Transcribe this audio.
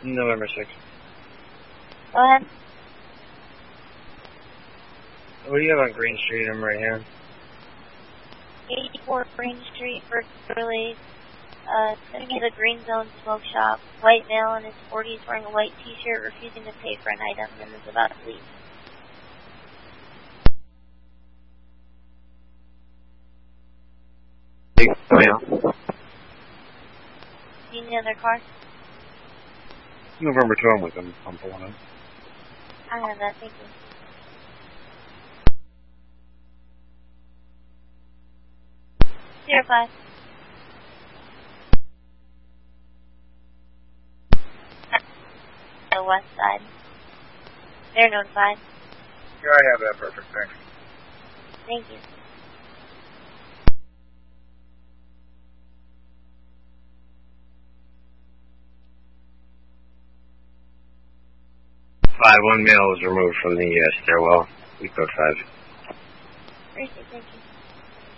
November 6th. Go ahead. What do you have on Green Street? I'm right here. 84 Green Street, Berkeley. It's going to be the Green Zone Smoke Shop. White male in his 40s wearing a white t-shirt, refusing to pay for an item, and is about to leave. Male. See any other car? November 2, I'm with him. I'm pulling in. I have that, thank you. Zero 5. The west side. They're notified. Yeah, I have that. Perfect. Thanks. Thank you. 5-1 male was removed from the stairwell. We code 5. Appreciate it, thank you.